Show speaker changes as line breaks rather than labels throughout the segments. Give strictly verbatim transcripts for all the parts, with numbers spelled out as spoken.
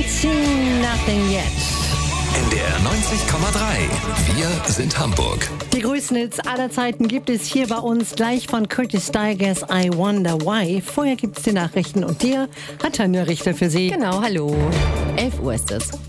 Seen Nothing Yet.
N D R neunzig Komma drei. Wir sind Hamburg.
Die größten Hits aller Zeiten gibt es hier bei uns gleich von Curtis Stigers I Wonder Why. Vorher gibt es die Nachrichten und dir hat Tanja Richter für Sie.
Genau, hallo. elf Uhr ist es.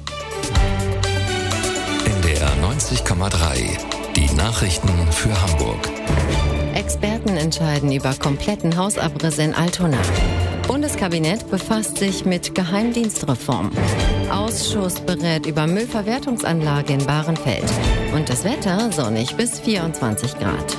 N D R neunzig Komma drei. Die Nachrichten für Hamburg.
Experten entscheiden über kompletten Hausabriss in Altona. Bundeskabinett befasst sich mit Geheimdienstreform. Ausschuss berät über Müllverwertungsanlage in Bahrenfeld. Und das Wetter sonnig bis vierundzwanzig Grad.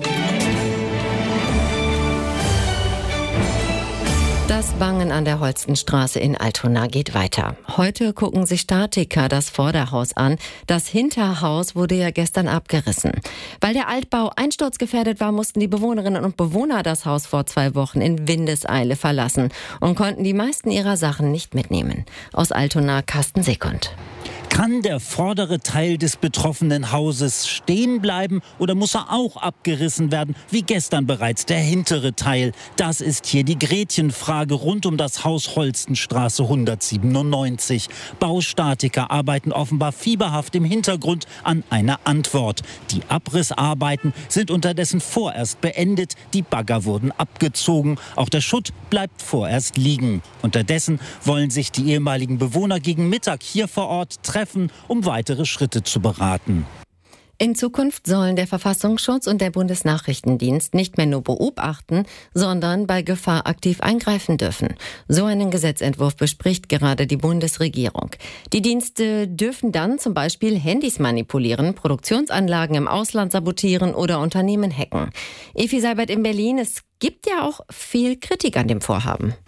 Das Bangen an der Holstenstraße in Altona geht weiter. Heute gucken sich Statiker das Vorderhaus an. Das Hinterhaus wurde ja gestern abgerissen. Weil der Altbau einsturzgefährdet war, mussten die Bewohnerinnen und Bewohner das Haus vor zwei Wochen in Windeseile verlassen und konnten die meisten ihrer Sachen nicht mitnehmen. Aus Altona Carsten Sekund.
Kann der vordere Teil des betroffenen Hauses stehen bleiben oder muss er auch abgerissen werden, wie gestern bereits der hintere Teil? Das ist hier die Gretchenfrage rund um das Haus Holstenstraße hundertsiebenundneunzig. Baustatiker arbeiten offenbar fieberhaft im Hintergrund an einer Antwort. Die Abrissarbeiten sind unterdessen vorerst beendet, die Bagger wurden abgezogen, auch der Schutt bleibt vorerst liegen. Unterdessen wollen sich die ehemaligen Bewohner gegen Mittag hier vor Ort treffen, um weitere Schritte zu beraten.
In Zukunft sollen der Verfassungsschutz und der Bundesnachrichtendienst nicht mehr nur beobachten, sondern bei Gefahr aktiv eingreifen dürfen. So einen Gesetzentwurf bespricht gerade die Bundesregierung. Die Dienste dürfen dann zum Beispiel Handys manipulieren, Produktionsanlagen im Ausland sabotieren oder Unternehmen hacken. Efi Seibert in Berlin, es gibt ja auch viel Kritik an dem Vorhaben.